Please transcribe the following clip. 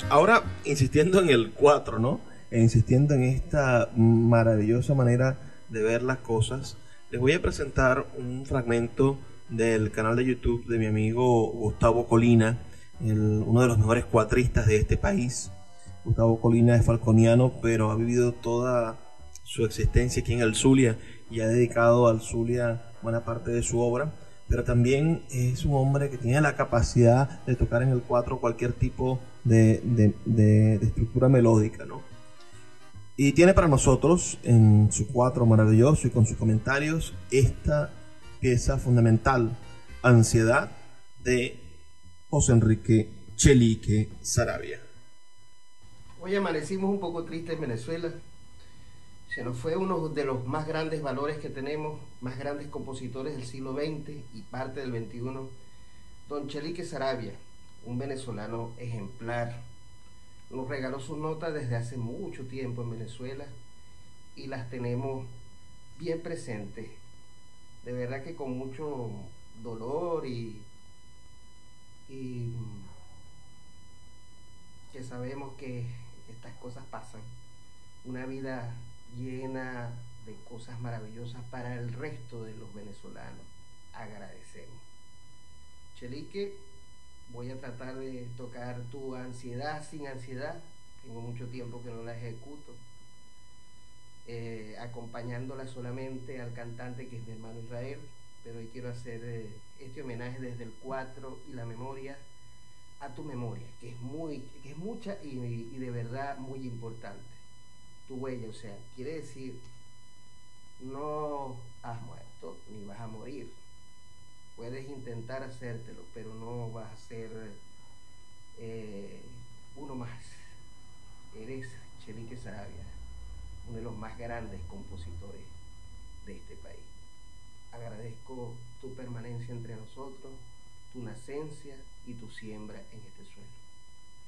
Ahora, insistiendo en el 4, ¿no? E insistiendo en esta maravillosa manera de ver las cosas, les voy a presentar un fragmento del canal de YouTube de mi amigo Gustavo Colina, uno de los mejores cuatristas de este país. Gustavo Colina es falconiano, pero ha vivido toda su existencia aquí en el Zulia y ha dedicado al Zulia buena parte de su obra, pero también es un hombre que tiene la capacidad de tocar en el 4 cualquier tipo de estructura melódica, ¿no? Y tiene para nosotros en su 4 maravilloso y con sus comentarios esta pieza fundamental, Ansiedad, de José Enrique Chelique Saravia. Hoy amanecimos un poco tristes en Venezuela. Se nos fue uno de los más grandes valores que tenemos, más grandes compositores del siglo XX y parte del XXI, don Chelique Saravia, un venezolano ejemplar. Nos regaló sus notas desde hace mucho tiempo en Venezuela y las tenemos bien presentes. De verdad que con mucho dolor y que sabemos que estas cosas pasan. Una vida llena de cosas maravillosas para el resto de los venezolanos. Agradecemos. Chelique, voy a tratar de tocar tu ansiedad sin ansiedad. Tengo mucho tiempo que no la ejecuto. Acompañándola solamente al cantante que es mi hermano Israel, pero hoy quiero hacer este homenaje desde el 4 y la memoria a tu memoria, que es mucha y de verdad muy importante. Tu huella, o sea, quiere decir, no has muerto ni vas a morir. Puedes intentar hacértelo, pero no vas a ser eh, uno más. Eres Chelique Saravia, uno de los más grandes compositores de este país. Agradezco tu permanencia entre nosotros, tu nacencia y tu siembra en este suelo.